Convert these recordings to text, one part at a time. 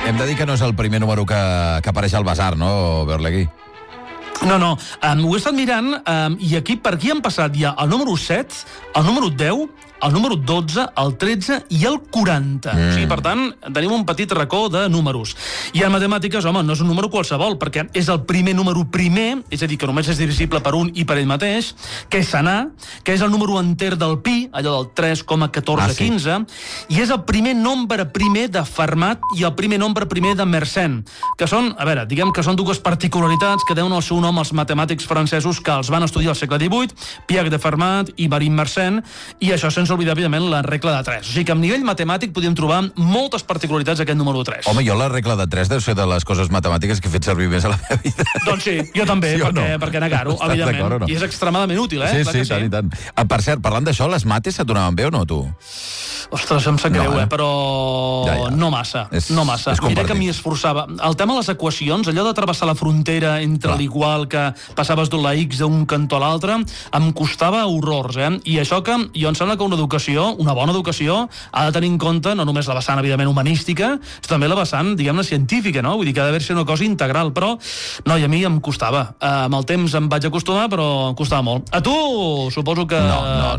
Hem de dir que no és el primer número que apareix al Basar, no, Berlegui? No, ho he estat mirant i aquí per aquí han passat ja el número 7, el número 10, el número 12, el 13 i el 40. O sigui, per tant, tenim un petit racó de números. I en matemàtiques, home, no és un número qualsevol, perquè és el primer número primer, és a dir, que només és divisible per un i per ell mateix, que és senar, que és el número enter del pi, allò del 3,1415, i és el primer nombre primer de Fermat i el primer nombre primer de Mersenne, que són, a veure, diguem que són dues particularitats que deuen el seu nom als matemàtics francesos que els van estudiar al segle XVIII, Pierre de Fermat i Marie Mersenne, i això sense oblidar, evidentment, la regla de 3. O sigui que a nivell matemàtic podíem trobar moltes particularitats d'aquest número 3. Home, jo la regla de 3 deu ser de les coses matemàtiques que he fet servir més a la meva vida. Doncs sí, jo també, Sí o no? perquè negar-ho, evidentment. No? I és extremadament útil, Sí, Clar que tant i tant. Per cert, parlant d'això, les mates et donaven bé o no, tu? Ostres, em sap greu, però Ja. no massa. És Mira compartit. que m'hi esforçava. El tema de les equacions, allò de travessar la frontera entre l'igual que passaves de la X d'un cantó a l'altre, em costava horrors, I això que jo em sembla que una bona educació, ha de tenir en compte no només la vessant, evidentment, humanística, sinó també la vessant, diguem-ne, científica, no? Vull dir que ha d'haver-se una cosa integral, però, no, i a mi em costava. Amb el temps em vaig acostumar, però em costava molt. A tu, suposo que...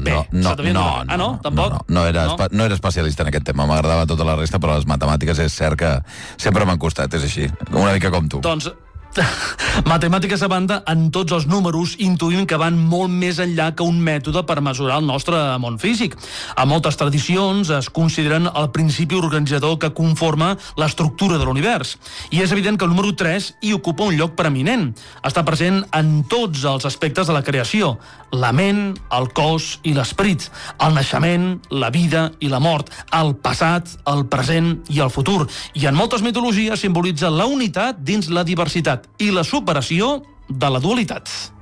No, tampoc? No era especialista en aquest tema, m'agradava tota la resta, però les matemàtiques és cert que sempre m'han costat, és així, una mica com tu. Doncs, matemàtiques a banda, en tots els números intuïm que van molt més enllà que un mètode per mesurar el nostre món físic. A moltes tradicions es consideren el principi organitzador que conforma l'estructura de l'univers. I és evident que el número 3 hi ocupa un lloc preeminent. Està present en tots els aspectes de la creació: la ment, el cos i l'esperit, el naixement, la vida i la mort, el passat, el present i el futur. I en moltes mitologies simbolitza la unitat dins la diversitat i la superació de la dualitat.